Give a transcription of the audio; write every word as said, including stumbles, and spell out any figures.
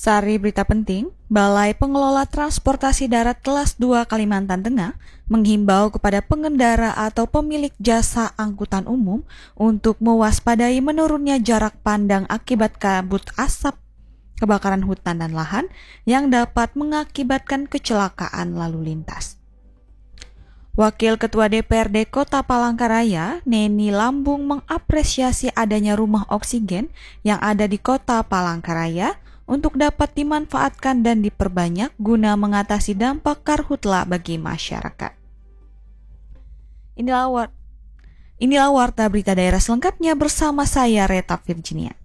Sari berita penting, Balai Pengelola Transportasi Darat Kelas dua Kalimantan Tengah menghimbau kepada pengendara atau pemilik jasa angkutan umum untuk mewaspadai menurunnya jarak pandang akibat kabut asap kebakaran hutan dan lahan yang dapat mengakibatkan kecelakaan lalu lintas. Wakil Ketua D P R D Kota Palangkaraya, Neni Lambung, mengapresiasi adanya rumah oksigen yang ada di Kota Palangkaraya untuk dapat dimanfaatkan dan diperbanyak guna mengatasi dampak karhutla bagi masyarakat. Inilah, war- inilah warta berita daerah selengkapnya bersama saya, Reta Virginia.